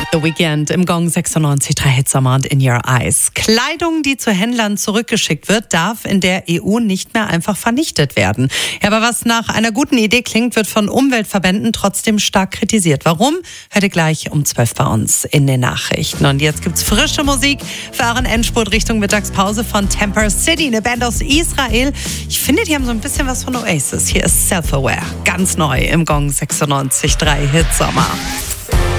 The Weekend im Gong 96,3 Hit Summer und In Your Eyes. Kleidung, die zu Händlern zurückgeschickt wird, darf in der EU nicht mehr einfach vernichtet werden. Ja, aber was nach einer guten Idee klingt, wird von Umweltverbänden trotzdem stark kritisiert. Warum? Hört ihr gleich um 12 bei uns in den Nachrichten. Und jetzt gibt's frische Musik für euren Endspurt Richtung Mittagspause von Temper City, eine Band aus Israel. Ich finde, die haben so ein bisschen was von Oasis. Hier ist Self-Aware, ganz neu im Gong 96,3 Hit Summer.